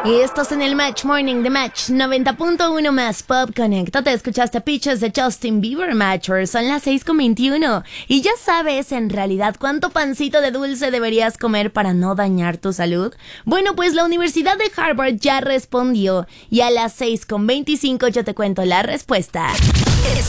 Y estás en el Match Morning de Match 90.1 más Pop Connect. Te escuchaste Peaches de Justin Bieber, Matcher. Son las 6:21. Y ya sabes, en realidad, ¿cuánto pancito de dulce deberías comer para no dañar tu salud? Bueno, pues la Universidad de Harvard ya respondió. Y a las 6:25 yo te cuento la respuesta.